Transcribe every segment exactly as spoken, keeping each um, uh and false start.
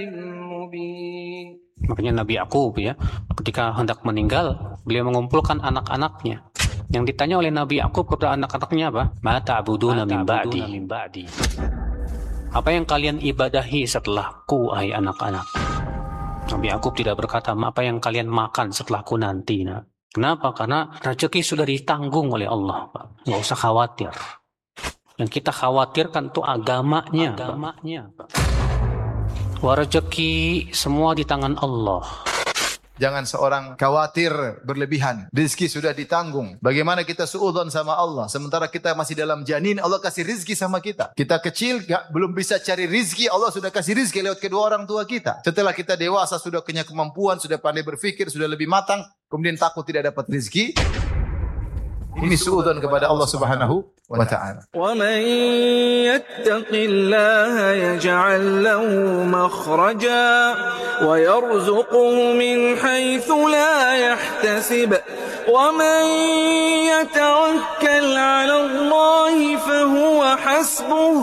Makanya Nabi Yakub ya, ketika hendak meninggal, beliau mengumpulkan anak-anaknya. Yang ditanya oleh Nabi Yakub kepada anak-anaknya apa? Ma ta'buduna min ba'di. Apa yang kalian ibadahi setelahku, hai anak-anak? Nabi Yakub tidak berkata, apa yang kalian makan setelahku nanti. Nah, kenapa? Karena rezeki sudah ditanggung oleh Allah, Pak. Nggak usah khawatir. Yang kita khawatirkan itu agamanya. Agamanya, Pak. Wah, rezeki semua di tangan Allah. Jangan seorang khawatir berlebihan. Rizki sudah ditanggung. Bagaimana kita suudzon sama Allah. Sementara kita masih dalam janin, Allah kasih rizki sama kita. Kita kecil, gak, belum bisa cari rizki. Allah sudah kasih rizki lewat kedua orang tua kita. Setelah kita dewasa, sudah punya kemampuan, sudah pandai berfikir, sudah lebih matang. Kemudian takut tidak dapat rizki. Ini suudzon kepada Allah Subhanahu wa ta'ala. Wa man yattaqillaha yaj'al lahu makhraja wa yarzuquhu min haythu la yahtasib wa man yatawakkal 'ala Allahi fahuwa hasbuh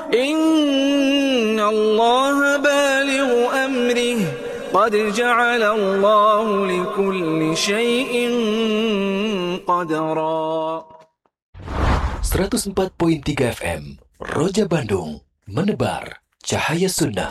inna Allaha balighu amrihi qad ja'ala Allahu likulli syai'in qadara. seratus empat koma tiga F M Roja Bandung, menebar cahaya sunnah.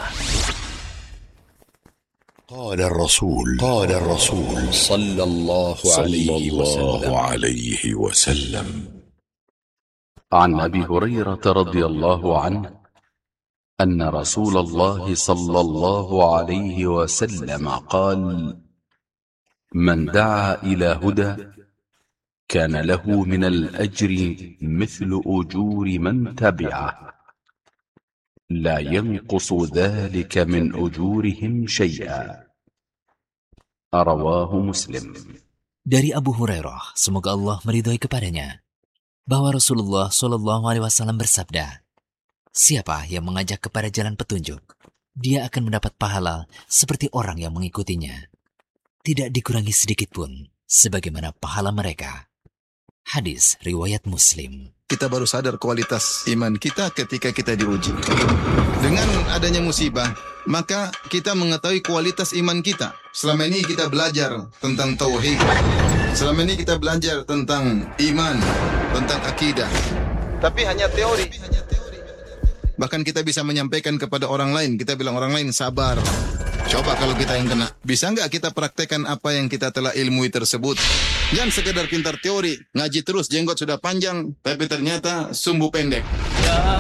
قال الرسول قال الرسول صلى الله عليه وسلم عليه وسلم عن أبي هريرة رضي الله عنه أن رسول الله صلى الله عليه وسلم قال من دعا إلى هدى كان له من الأجر مثل أجور من تبعه لا ينقص ذلك من أجورهم شيئا. رواه مسلم. Dari Abu Hurairah, semoga Allah meridhai kepadanya, bahwa Rasulullah Shallallahu Alaihi Wasallam bersabda, siapa yang mengajak kepada jalan petunjuk, dia akan mendapat pahala seperti orang yang mengikutinya, tidak dikurangi sedikit pun, sebagaimana pahala mereka. Hadis riwayat Muslim. Kita baru sadar kualitas iman kita ketika kita diuji. Dengan adanya musibah, maka kita mengetahui kualitas iman kita. Selama ini kita belajar tentang tauhid. Selama ini kita belajar tentang iman, tentang akidah. Tapi hanya teori. Bahkan kita bisa menyampaikan kepada orang lain. Kita bilang orang lain sabar. Coba kalau kita yang kena. Bisa nggak kita praktekkan apa yang kita telah ilmui tersebut? Jangan sekedar pintar teori. Ngaji terus, jenggot sudah panjang, tapi ternyata sumbu pendek.